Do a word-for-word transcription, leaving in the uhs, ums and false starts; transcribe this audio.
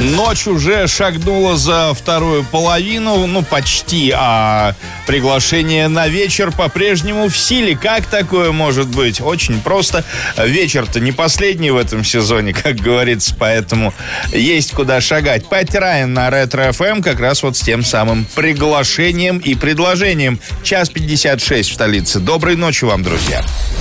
Ночь уже шагнула за вторую половину, ну, почти, а приглашение на вечер по-прежнему в силе. Как такое может быть? Очень просто. Вечер-то не последний в этом сезоне, как говорится, поэтому есть куда шагать. Пэтти Райан на Ретро-эф эм как раз вот с тем самым приглашением и предложением. Час пятьдесят шесть в столице. Доброй ночи вам, друзья.